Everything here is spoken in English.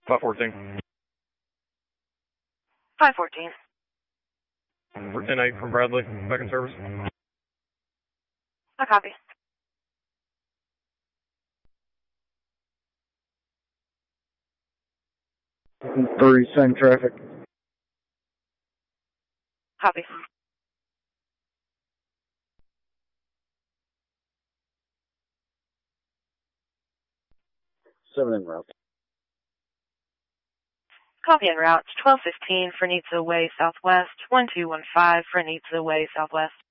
514. 514. For 10-8 from Bradley, back in service. I copy. 3, same traffic. Copy. 7 en route. Copy en route. 1215 for Nitsa Way Southwest. 1215 for Nitsa Way Southwest.